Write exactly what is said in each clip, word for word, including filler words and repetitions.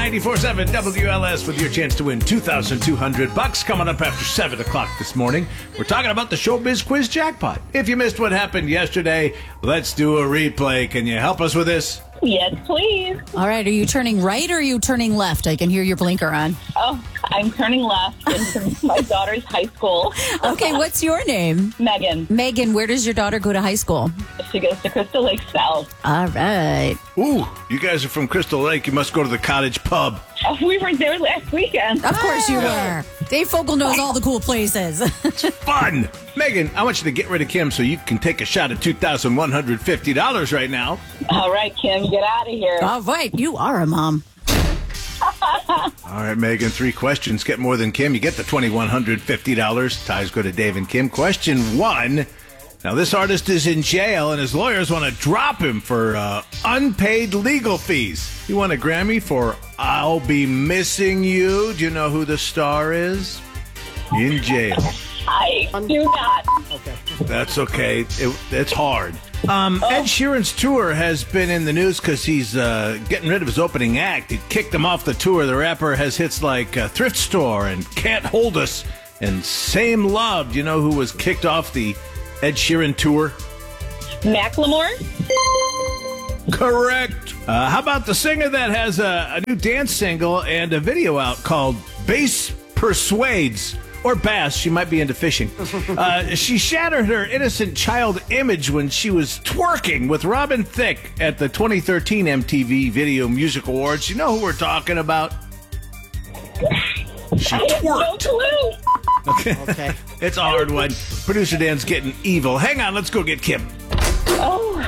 ninety-four point seven W L S with your chance to win two thousand two hundred bucks coming up after seven o'clock this morning. We're talking about the Showbiz Quiz Jackpot. If you missed what happened yesterday, let's do a replay. Can you help us with this? Yes, please. All right, are you turning right or are you turning left? I can hear your blinker on. Oh, I'm turning left into my daughter's high school. Okay, what's your name? Megan. Megan, where does your daughter go to high school? She goes to Crystal Lake South. All right. Ooh, you guys are from Crystal Lake. You must go to the Cottage Pub. Oh, we were there last weekend. Of course you were. Dave Fogel knows all the cool places. Fun! Megan, I want you to get rid of Kim so you can take a shot at two thousand one hundred fifty dollars right now. All right, Kim, get out of here. All right, you are a mom. All right, Megan, three questions. Get more than Kim. You get the two thousand one hundred fifty dollars. Ties go to Dave and Kim. Question one. Now, this artist is in jail, and his lawyers want to drop him for uh, unpaid legal fees. He won a Grammy for I'll Be Missing You. Do you know who the star is? In jail. I do not. Okay. That's okay. It, it's hard. Um, Ed Sheeran's tour has been in the news because he's uh, getting rid of his opening act. He kicked him off the tour. The rapper has hits like uh, Thrift Store and Can't Hold Us and Same Love. Do you know who was kicked off the Ed Sheeran tour? Macklemore? Correct. Uh, how about the singer that has a, a new dance single and a video out called Bass Persuades? Or bass, she might be into fishing. Uh, she shattered her innocent child image when she was twerking with Robin Thicke at the twenty thirteen M T V Video Music Awards. You know who we're talking about? She I have no twerked. clue. Okay. Okay. It's a hard one. Producer Dan's getting evil. Hang on, let's go get Kim. Oh,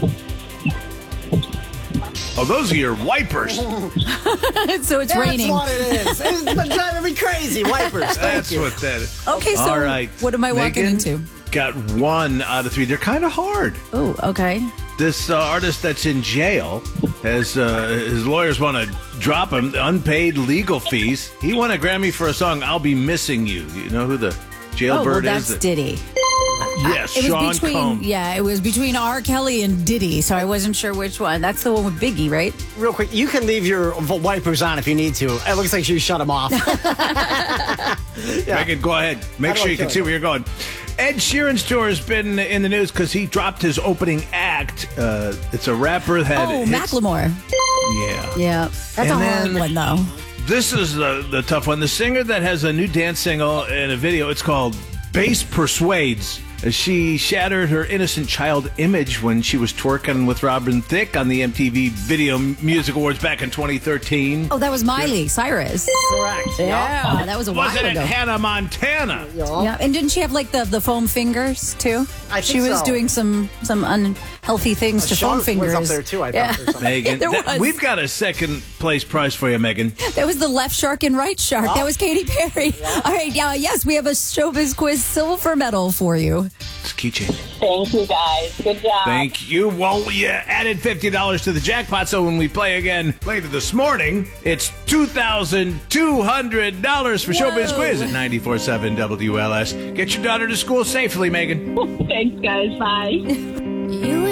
Oh, those are your wipers. So it's That's raining. what it is. It's been driving me crazy. Wipers. Thank That's you. what that is. Okay, so All right. what am I walking Megan into? Got one out of three. They're kind of hard. Oh, okay. This uh, artist that's in jail has uh, his lawyers want to drop him unpaid legal fees. He won a Grammy for a song "I'll Be Missing You." Do you know who the jailbird Oh, well, is? that's that- Diddy. Yes, It was Sean between, Combs. yeah, it was between R. Kelly and Diddy, so I wasn't sure which one. That's the one with Biggie, right? Real quick, you can leave your wipers on if you need to. It looks like you shut them off. Megan, go ahead. Make How do sure I you can kill see it? where you're going. Ed Sheeran's tour has been in the news because he dropped his opening act. Uh, it's a rapper that Oh, hits- Macklemore. Yeah. Yeah, that's And a hard then- one, though. This is the, the tough one. The singer that has a new dance single and a video, it's called Bass Persuades. She shattered her innocent child image when she was twerking with Robin Thicke on the M T V Video Music Awards back in twenty thirteen. Oh, that was Miley Cyrus. Correct. Yeah, that was a while Wasn't it ago. Hannah Montana? Yeah, and didn't she have like the, the foam fingers too? I she think was so. doing some some unhealthy things to Sean foam fingers. was up there too, I Yeah. thought. or something. Megan, There that- was. we've got a second place prize for you, Megan. That was the left shark and right shark. That was Katy Perry. All right, yeah, yes, we have a Showbiz Quiz silver medal for you. It's a keychain. thank you, guys. Good job. Thank you. Well, you added fifty dollars to the jackpot, so when we play again later this morning, it's two thousand two hundred dollars for Showbiz Whoa. Quiz at ninety-four point seven W L S. Get your daughter to school safely, Megan. Thanks, guys. Bye. You